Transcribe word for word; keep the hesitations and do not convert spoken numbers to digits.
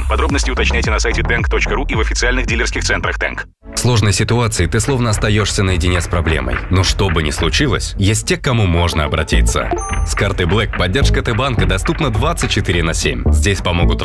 Подробности уточняйте на сайте тенк точка ру и в официальных дилерских центрах Тенк. В сложной ситуации ты словно остаешься наедине с проблемой. Но что бы ни случилось, есть те, к кому можно обратиться. С картой Black поддержка Т-банка доступна двадцать четыре на семь. Здесь помогут